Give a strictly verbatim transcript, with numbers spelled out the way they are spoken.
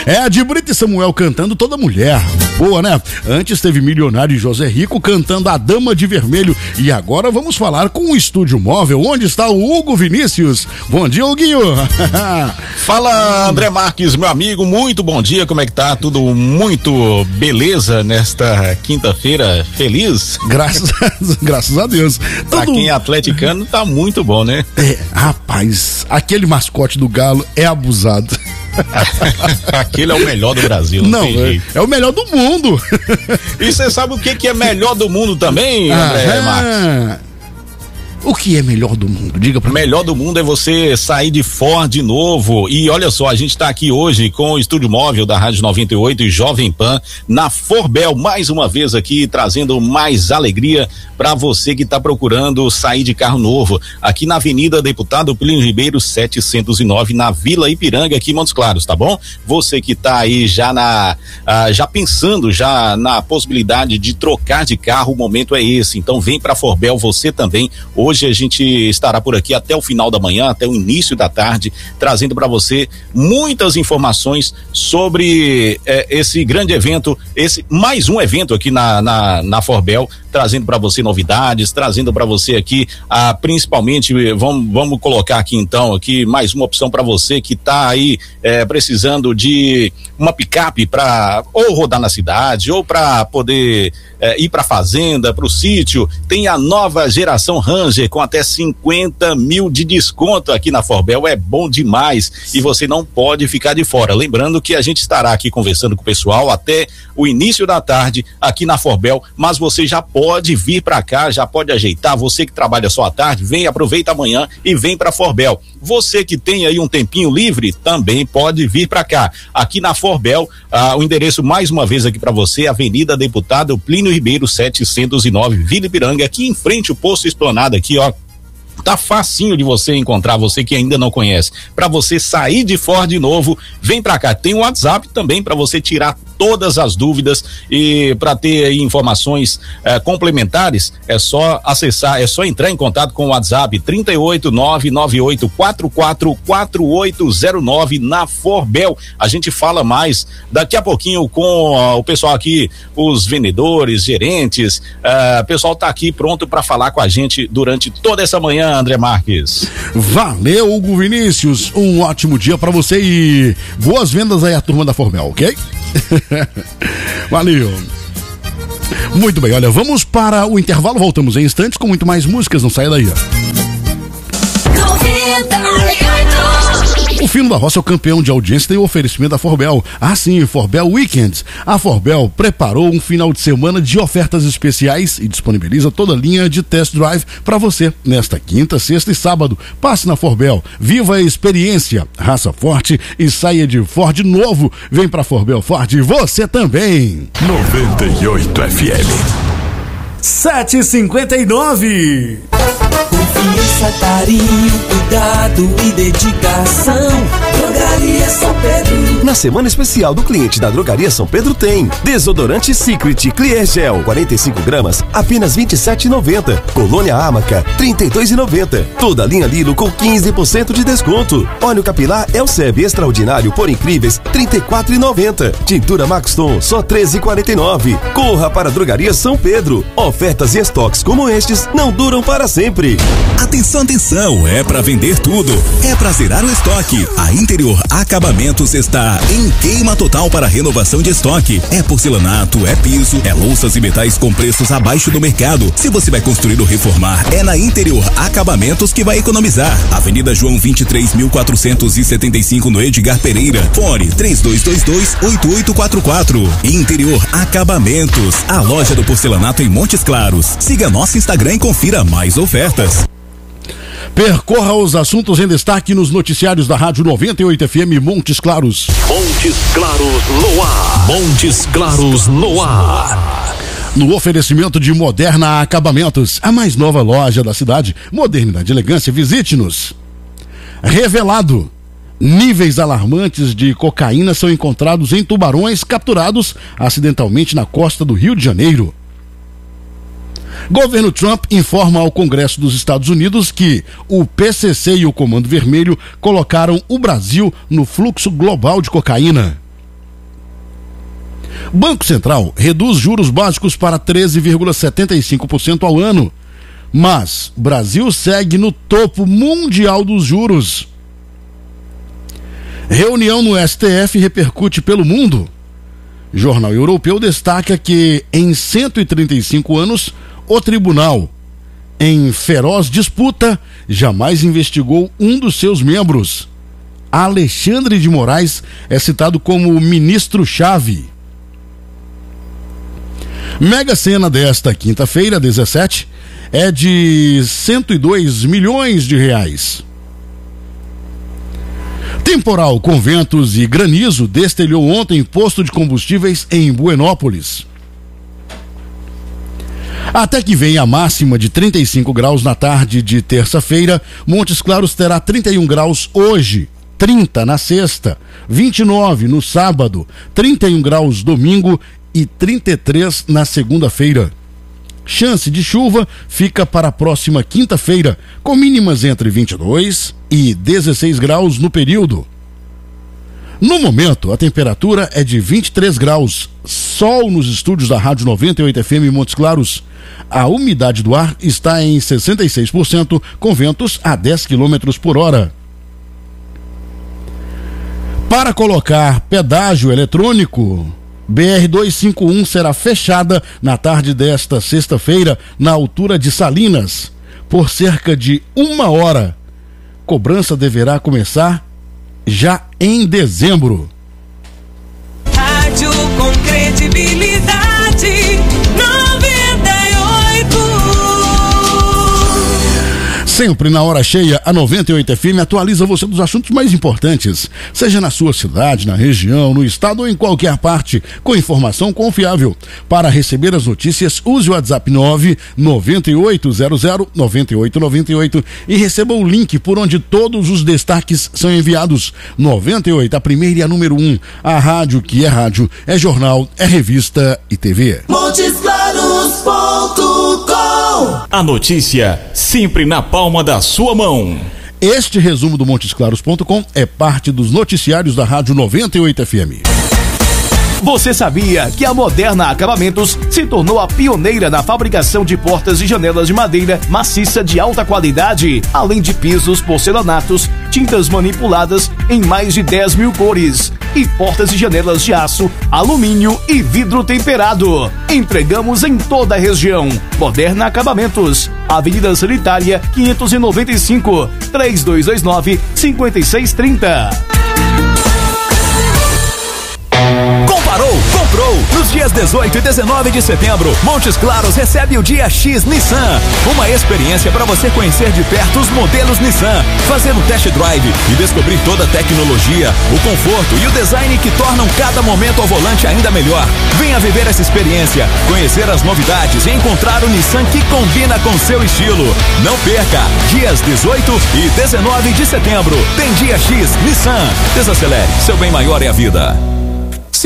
É, de Brito e Samuel cantando Toda Mulher. Boa, né? Antes teve Milionário e José Rico cantando A Dama de Vermelho. E agora vamos falar com o Estúdio Móvel, onde está o Hugo Vinícius. Bom dia, Huguinho. Fala, André Marques, meu amigo, muito bom dia, como é que tá? Tudo muito beleza nesta quinta-feira, feliz? Graças a, graças a Deus. Pra Tudo... quem é atleticano, tá muito bom, né? É, rapaz, aquele mascote do Galo é abusado. Aquele é o melhor do Brasil, não, não tem é, jeito. É o melhor do mundo. E você sabe o que, que é melhor do mundo também, André ah, Marques? O que é melhor do mundo? Diga pra mim. Melhor do mundo é você sair de Ford de novo. E olha só, a gente tá aqui hoje com o Estúdio Móvel da Rádio noventa e oito e Jovem Pan na Forbel, mais uma vez aqui trazendo mais alegria para você que tá procurando sair de carro novo. Aqui na Avenida Deputado Plínio Ribeiro setecentos e nove, na Vila Ipiranga, aqui em Montes Claros, tá bom? Você que tá aí já na ah, já pensando já na possibilidade de trocar de carro, o momento é esse. Então vem pra Forbel, você também. Hoje Hoje a gente estará por aqui até o final da manhã, até o início da tarde, trazendo para você muitas informações sobre eh, esse grande evento, esse mais um evento aqui na, na, na Forbel, trazendo para você novidades, trazendo para você aqui, ah, principalmente, vamos, vamos colocar aqui então, aqui mais uma opção para você que está aí eh, precisando de uma picape para ou rodar na cidade, ou para poder eh, ir para fazenda, para o sítio. Tem a nova geração Ranger com até cinquenta mil de desconto aqui na Forbel, é bom demais e você não pode ficar de fora. Lembrando que a gente estará aqui conversando com o pessoal até o início da tarde aqui na Forbel, mas você já pode vir para cá, já pode ajeitar. Você que trabalha só à tarde, vem, aproveita amanhã e vem para Forbel. Você que tem aí um tempinho livre, também pode vir para cá. Aqui na Forbel, ah, o endereço mais uma vez aqui para você, Avenida Deputado Plínio Ribeiro setecentos e nove, Vila Ipiranga, aqui em frente o Posto Esplanada, aqui ó, tá facinho de você encontrar, você que ainda não conhece. Para você sair de Ford de novo, vem para cá. Tem um WhatsApp também para você tirar todas as dúvidas e para ter aí informações eh, complementares, é só acessar, é só entrar em contato com o WhatsApp trinta e oito, nove nove oito quatro quatro quatro oito zero nove na Forbel. A gente fala mais daqui a pouquinho com uh, o pessoal aqui, os vendedores, gerentes, uh, o pessoal tá aqui pronto para falar com a gente durante toda essa manhã, André Marques. Valeu, Hugo Vinícius, um ótimo dia para você e boas vendas aí à turma da Forbel, ok? Valeu. Muito bem, olha, vamos para o intervalo, voltamos em instantes com muito mais músicas, não saia daí, ó. O Fino da Roça é o campeão de audiência, tem o oferecimento da Forbel. Ah, sim, Forbel Weekends. A Forbel preparou um final de semana de ofertas especiais e disponibiliza toda a linha de test drive para você nesta quinta, sexta e sábado. Passe na Forbel, viva a experiência, raça forte e saia de Ford novo. Vem pra Forbel Ford, você também. noventa e oito F M. sete e cinquenta e nove. Confiança, carinho, cuidado e dedicação. Drogaria São Pedro. Na semana especial do cliente da Drogaria São Pedro tem desodorante Secret Clear Gel quarenta e cinco gramas, apenas vinte e sete reais e noventa centavos. Colônia Amaca, trinta e dois reais e noventa centavos. Toda a linha Lilo com quinze por cento de desconto. Óleo capilar Elseb Extraordinário por incríveis trinta e quatro reais e noventa centavos. Tintura Maxton só treze reais e quarenta e nove centavos. Corra para a Drogaria São Pedro. Ofertas e estoques como estes não duram para sempre. Atenção, atenção, é para vender tudo, é para zerar o estoque. A Interior Acabamentos está em queima total para renovação de estoque. É porcelanato, é piso, é louças e metais com preços abaixo do mercado. Se você vai construir ou reformar, é na Interior Acabamentos que vai economizar. Avenida João vinte e três mil quatrocentos e setenta e cinco no Edgar Pereira. Fone três dois dois dois, oito oito quatro quatro. Interior Acabamentos, a loja do porcelanato em Montes Claros. Siga nosso Instagram e confira mais ofertas. Percorra os assuntos em destaque nos noticiários da Rádio noventa e oito F M Montes Claros. Montes Claros no ar. Montes Claros no ar. No oferecimento de Moderna Acabamentos, a mais nova loja da cidade. Modernidade e elegância, visite-nos. Revelado. Níveis alarmantes de cocaína são encontrados em tubarões capturados acidentalmente na costa do Rio de Janeiro. Governo Trump informa ao Congresso dos Estados Unidos que o P C C e o Comando Vermelho colocaram o Brasil no fluxo global de cocaína. Banco Central reduz juros básicos para treze vírgula setenta e cinco por cento ao ano, mas Brasil segue no topo mundial dos juros. Reunião no S T F repercute pelo mundo. Jornal Europeu destaca que em cento e trinta e cinco anos, o tribunal, em feroz disputa, jamais investigou um dos seus membros. Alexandre de Moraes é citado como ministro-chave. Mega Sena desta quinta-feira, dezessete, é de cento e dois milhões de reais. Temporal com ventos e granizo destelhou ontem posto de combustíveis em Buenópolis. Até que venha a máxima de trinta e cinco graus na tarde de terça-feira, Montes Claros terá trinta e um graus hoje, trinta na sexta, vinte e nove no sábado, trinta e um graus domingo e trinta e três na segunda-feira. Chance de chuva fica para a próxima quinta-feira, com mínimas entre vinte e dois e dezesseis graus no período. No momento, a temperatura é de vinte e três graus, sol nos estúdios da Rádio noventa e oito F M Montes Claros. A umidade do ar está em sessenta e seis por cento, com ventos a dez quilômetros por hora. Para colocar pedágio eletrônico, B R duzentos e cinquenta e um será fechada na tarde desta sexta-feira, na altura de Salinas, por cerca de uma hora. Cobrança deverá começar já em dezembro. Rádio com credibilidade, noventa e oito. Sempre na hora cheia, a noventa e oito F M atualiza você dos assuntos mais importantes, seja na sua cidade, na região, no estado ou em qualquer parte, com informação confiável. Para receber as notícias, use o WhatsApp nove nove oito zero zero nove oito nove oito e receba o link por onde todos os destaques são enviados. noventa e oito, a primeira e a número um. A rádio que é rádio, é jornal, é revista e T V. Montes Claros ponto com. A notícia sempre na palma da sua mão. Este resumo do Montes Claros ponto com é parte dos noticiários da Rádio noventa e oito F M. Você sabia que a Moderna Acabamentos se tornou a pioneira na fabricação de portas e janelas de madeira maciça de alta qualidade, além de pisos, porcelanatos, tintas manipuladas em mais de dez mil cores e portas e janelas de aço, alumínio e vidro temperado. Entregamos em toda a região. Moderna Acabamentos, Avenida Sanitária quinhentos e noventa e cinco, três dois dois nove, cinco seis três zero. Comparou, comprou. Nos dias dezoito e dezenove de setembro, Montes Claros recebe o Dia X Nissan. Uma experiência para você conhecer de perto os modelos Nissan, fazer um test drive e descobrir toda a tecnologia, o conforto e o design que tornam cada momento ao volante ainda melhor. Venha viver essa experiência, conhecer as novidades e encontrar o Nissan que combina com seu estilo. Não perca, dias dezoito e dezenove de setembro, tem Dia X Nissan. Desacelere, seu bem maior é a vida.